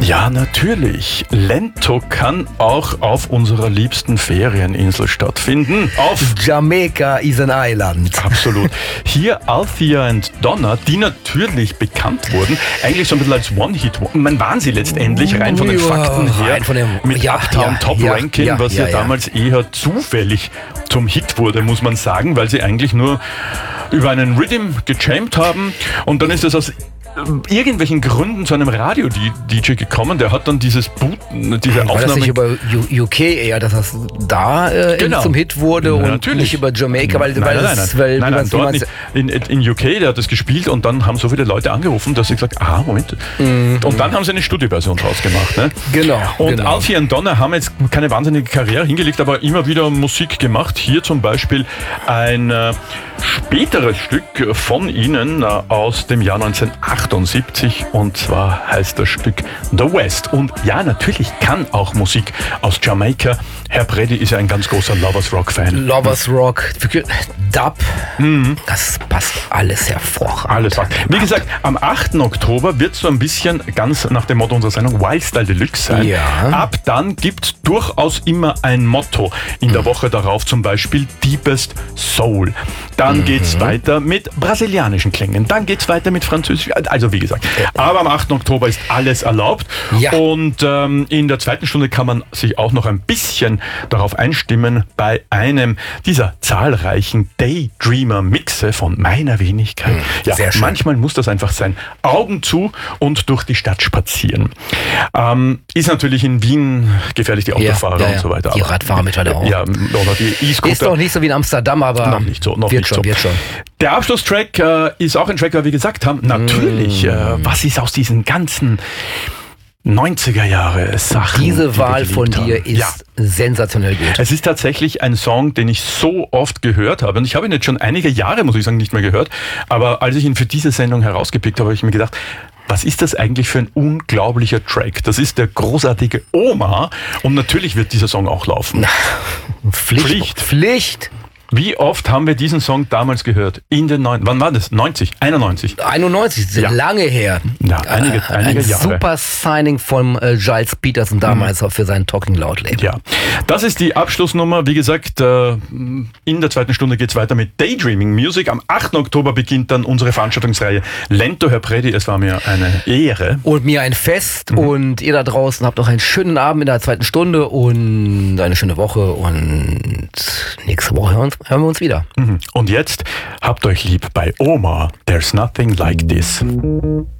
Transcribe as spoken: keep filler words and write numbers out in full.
Ja, natürlich. Lento kann auch auf unserer liebsten Ferieninsel stattfinden. Auf Jamaica is an island. Absolut. Hier Althea and Donna, die natürlich bekannt wurden, eigentlich so ein bisschen als One-Hit. Man waren sie letztendlich rein von den Ja, Fakten her rein von dem- mit ja, Uptown ja, Top ja, Ranking, ja, was ja, ja, ja. damals eher zufällig zum Hit wurde, muss man sagen, weil sie eigentlich nur über einen Rhythm gejammt haben und dann ist es aus irgendwelchen Gründen zu einem Radio-D J gekommen, der hat dann dieses Boot, diese War das Aufnahme... nicht über U- UK eher, dass das da äh, Genau. zum Hit wurde Na, und natürlich. nicht über Jamaica, weil, Nein, weil, nein, nein, es- nein. weil nein, wie nein, man's- dort wie nicht. man's- In, in U K, der hat das gespielt und dann haben so viele Leute angerufen, dass sie gesagt ah, Moment. Und dann haben sie eine Studioversion draus gemacht. Ne? Genau, Und genau. Alfie und Donna haben jetzt keine wahnsinnige Karriere hingelegt, aber immer wieder Musik gemacht. Hier zum Beispiel ein äh, späteres Stück von ihnen äh, aus dem Jahr neunzehnhundertachtundsiebzig und zwar heißt das Stück The West. Und ja, natürlich kann auch Musik aus Jamaika. Herr Preddy ist ja ein ganz großer Lovers Rock-Fan. Lovers Rock, Dub, das passt alles hervorragend. Alles was. Wie gesagt, am achten Oktober wird so ein bisschen ganz nach dem Motto unserer Sendung Wildstyle Deluxe sein. Ja. Ab dann gibt es durchaus immer ein Motto. In der Woche darauf zum Beispiel Deepest Soul. Dann Mhm. geht's weiter mit brasilianischen Klängen. Dann geht's weiter mit französisch. Also wie gesagt. Aber am achten Oktober ist alles erlaubt. Ja. Und ähm, in der zweiten Stunde kann man sich auch noch ein bisschen darauf einstimmen bei einem dieser zahlreichen Daydreamer-Mixe von meiner Wenigkeit. Ja, sehr schön. manchmal muss das einfach sein. Augen zu und durch die Stadt spazieren. Ähm, ist natürlich in Wien gefährlich, die Autofahrer ja, ja. und so weiter. Die aber- Radfahrer mittlerweile auch. Ja, oder die E-Scooter. Ist noch nicht so wie in Amsterdam, aber Noch nicht so, noch wird nicht schon, so. wird schon. Der Abschlusstrack äh, ist auch ein Track, weil wir gesagt haben, natürlich, äh, was ist aus diesen ganzen neunziger Jahre Sachen? Diese die wir Wahl von geliebt dir haben? ist Ja. sensationell gut. Es ist tatsächlich ein Song, den ich so oft gehört habe. Und ich habe ihn jetzt schon einige Jahre, muss ich sagen, nicht mehr gehört. Aber als ich ihn für diese Sendung herausgepickt habe, habe ich mir gedacht, was ist das eigentlich für ein unglaublicher Track? Das ist der großartige Oma. Und natürlich wird dieser Song auch laufen. Pflicht. Pflicht. Pflicht. Wie oft haben wir diesen Song damals gehört? In den neun, wann war das? neunzig, einundneunzig. einundneunzig, sehr Ja. lange her. Ja, einige, Äh, einige ein Jahre. super Signing von äh, Giles Peterson damals auch für sein Talking Loud Label. Ja, das ist die Abschlussnummer. Wie gesagt, äh, in der zweiten Stunde geht's weiter mit Daydreaming Music. Am achten Oktober beginnt dann unsere Veranstaltungsreihe Lento, Herr Preddy. Es war mir eine Ehre. Und mir ein Fest und ihr da draußen habt noch einen schönen Abend in der zweiten Stunde und eine schöne Woche und nächste Woche hören, hören wir uns wieder. Und jetzt habt euch lieb bei Oma. There's nothing like this.